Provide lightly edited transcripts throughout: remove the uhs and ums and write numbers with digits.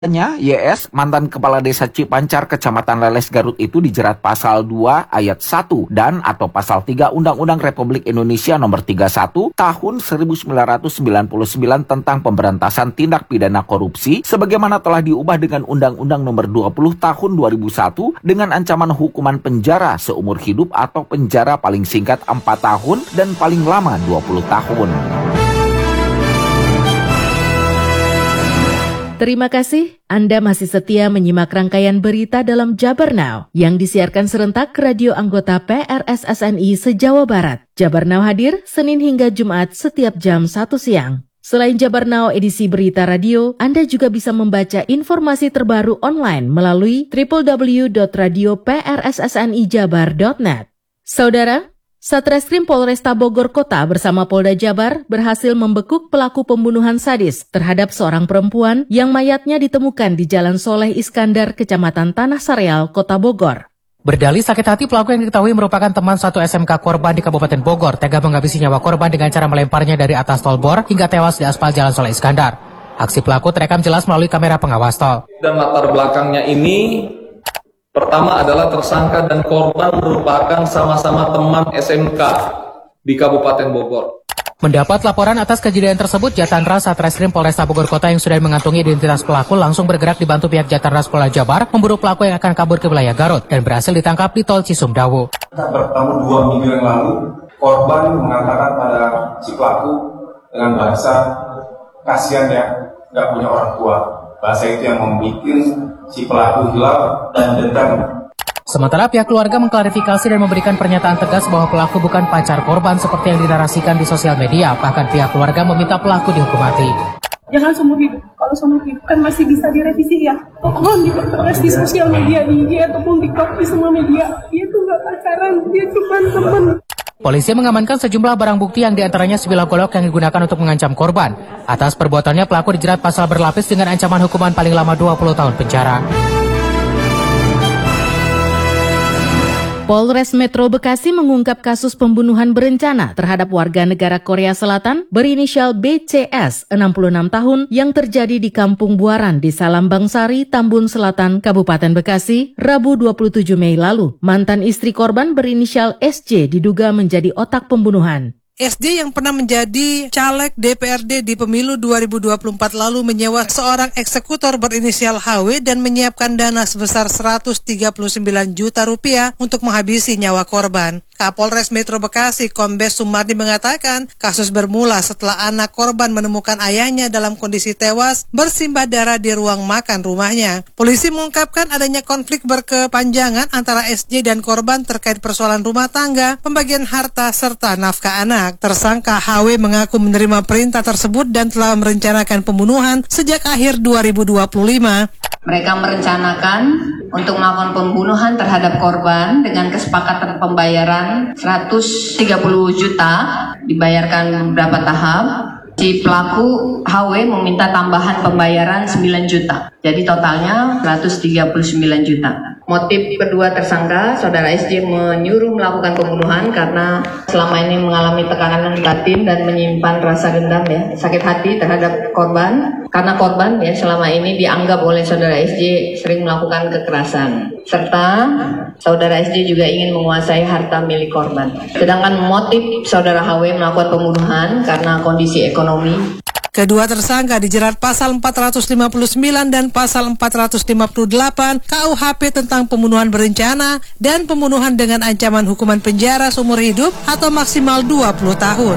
YS, mantan Kepala Desa Cipancar, Kecamatan Leles, Garut itu dijerat pasal 2 ayat 1 dan atau pasal 3 Undang-Undang Republik Indonesia nomor 31 tahun 1999 tentang pemberantasan tindak pidana korupsi sebagaimana telah diubah dengan Undang-Undang nomor 20 tahun 2001 dengan ancaman hukuman penjara seumur hidup atau penjara paling singkat 4 tahun dan paling lama 20 tahun. Terima kasih, Anda masih setia menyimak rangkaian berita dalam Jabar Now yang disiarkan serentak ke radio anggota PRSSNI se-Jawa Barat. Jabar Now hadir Senin hingga Jumat setiap jam 1 siang. Selain Jabar Now edisi berita radio, Anda juga bisa membaca informasi terbaru online melalui www.radioprssnijabar.net. Saudara, Satreskrim Polresta Bogor Kota bersama Polda Jabar berhasil membekuk pelaku pembunuhan sadis terhadap seorang perempuan yang mayatnya ditemukan di Jalan Soleh Iskandar, Kecamatan Tanah Sareal, Kota Bogor. Berdalih sakit hati, pelaku yang diketahui merupakan teman satu SMK korban di Kabupaten Bogor tega menghabisi nyawa korban dengan cara melemparnya dari atas tol bor hingga tewas di aspal Jalan Soleh Iskandar. Aksi pelaku terekam jelas melalui kamera pengawas tol. Dan latar belakangnya ini, pertama adalah tersangka dan korban merupakan sama-sama teman SMK di Kabupaten Bogor. Mendapat laporan atas kejadian tersebut, Jatantras Satreskrim Polresta Bogor Kota yang sudah mengantongi identitas pelaku langsung bergerak dibantu pihak Jatantras Polda Jabar memburu pelaku yang akan kabur ke wilayah Garut dan berhasil ditangkap di tol Cisumdawu. Bertemu 2 minggu yang lalu, korban mengatakan pada si pelaku dengan bahasa kasihan ya, nggak punya orang tua. Bahasa itu yang membuat si pelaku hilang dan dendam. Sementara pihak keluarga mengklarifikasi dan memberikan pernyataan tegas bahwa pelaku bukan pacar korban seperti yang dinarasikan di sosial media. Bahkan pihak keluarga meminta pelaku dihukum mati. Jangan seumur hidup. Kalau seumur hidup kan masih bisa direvisi ya. Tolong dipertegas di sosial media, di IG ataupun TikTok, di semua media. Dia tuh nggak pacaran, dia cuma teman. Polisi mengamankan sejumlah barang bukti yang diantaranya sebilah golok yang digunakan untuk mengancam korban. Atas perbuatannya pelaku dijerat pasal berlapis dengan ancaman hukuman paling lama 20 tahun penjara. Polres Metro Bekasi mengungkap kasus pembunuhan berencana terhadap warga negara Korea Selatan berinisial BCS 66 tahun yang terjadi di Kampung Buaran, Desa Lambangsari, Tambun Selatan, Kabupaten Bekasi, Rabu 27 Mei lalu. Mantan istri korban berinisial SJ diduga menjadi otak pembunuhan. SD yang pernah menjadi caleg DPRD di pemilu 2024 lalu menyewa seorang eksekutor berinisial HW dan menyiapkan dana sebesar 139 juta rupiah untuk menghabisi nyawa korban. Kapolres Metro Bekasi Kombes Sumardi mengatakan kasus bermula setelah anak korban menemukan ayahnya dalam kondisi tewas bersimbah darah di ruang makan rumahnya. Polisi mengungkapkan adanya konflik berkepanjangan antara SJ dan korban terkait persoalan rumah tangga, pembagian harta, serta nafkah anak. Tersangka HW mengaku menerima perintah tersebut dan telah merencanakan pembunuhan sejak akhir 2025. Mereka merencanakan untuk melakukan pembunuhan terhadap korban dengan kesepakatan pembayaran 130 juta, dibayarkan beberapa tahap. Si pelaku HW meminta tambahan pembayaran 9 juta. Jadi totalnya 139 juta. Motif kedua tersangka, saudara SJ menyuruh melakukan pembunuhan karena selama ini mengalami tekanan batin dan menyimpan rasa dendam ya, sakit hati terhadap korban. Karena korban ya selama ini dianggap oleh saudara SJ sering melakukan kekerasan. Serta saudara SJ juga ingin menguasai harta milik korban. Sedangkan motif saudara HW melakukan pembunuhan karena kondisi ekonomi. Kedua tersangka dijerat pasal 459 dan pasal 458 KUHP tentang pembunuhan berencana dan pembunuhan dengan ancaman hukuman penjara seumur hidup atau maksimal 20 tahun.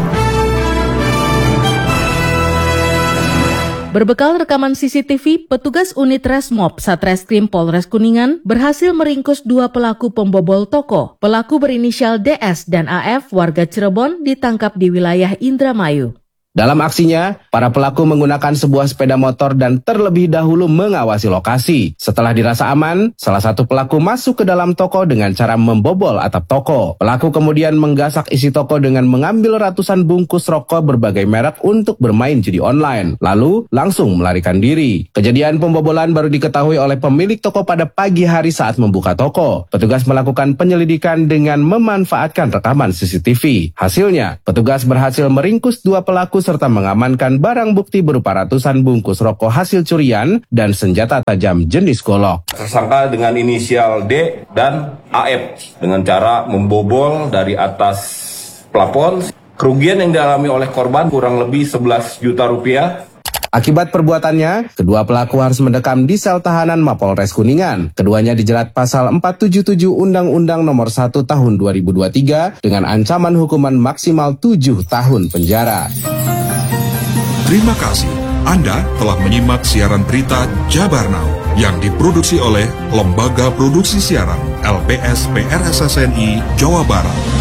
Berbekal rekaman CCTV, petugas unit Resmob Satreskrim Polres Kuningan berhasil meringkus 2 pelaku pembobol toko. Pelaku berinisial DS dan AF warga Cirebon ditangkap di wilayah Indramayu. Dalam aksinya, para pelaku menggunakan sebuah sepeda motor dan terlebih dahulu mengawasi lokasi. Setelah dirasa aman, salah satu pelaku masuk ke dalam toko dengan cara membobol atap toko. Pelaku kemudian menggasak isi toko dengan mengambil ratusan bungkus rokok berbagai merek untuk bermain judi online. Lalu, langsung melarikan diri. Kejadian pembobolan baru diketahui oleh pemilik toko pada pagi hari saat membuka toko. Petugas melakukan penyelidikan dengan memanfaatkan rekaman CCTV. Hasilnya, petugas berhasil meringkus 2 pelaku serta mengamankan barang bukti berupa ratusan bungkus rokok hasil curian dan senjata tajam jenis golok. Tersangka dengan inisial D dan AF dengan cara membobol dari atas plafon. Kerugian yang dialami oleh korban kurang lebih 11 juta rupiah. Akibat perbuatannya, kedua pelaku harus mendekam di sel tahanan Mapolres Kuningan. Keduanya dijerat pasal 477 Undang-Undang Nomor 1 Tahun 2023 dengan ancaman hukuman maksimal 7 tahun penjara. Terima kasih. Anda telah menyimak siaran berita Jabar Now yang diproduksi oleh Lembaga Produksi Siaran LPS PRSSNI Jawa Barat.